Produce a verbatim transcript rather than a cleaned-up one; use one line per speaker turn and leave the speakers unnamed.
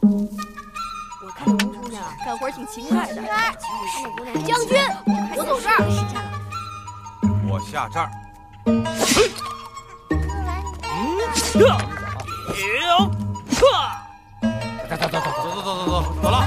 我看这王姑娘干活挺勤快的。将军，我走这儿。
我下这儿。
嗯，
停！撤！走走走走走走走走走了。